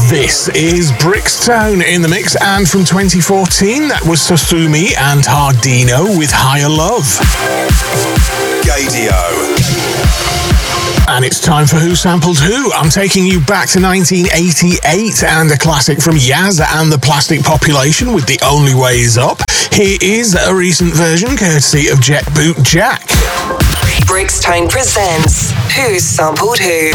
This is Brixton in the mix, and from 2014, that was Sosumi and Hardino with Higher Love. Gaydio. And it's time for Who Sampled Who. I'm taking you back to 1988 and a classic from Yaz and the Plastic Population with The Only Way Is Up. Here is a recent version courtesy of Jet Boot Jack. Brixton presents Who Sampled Who.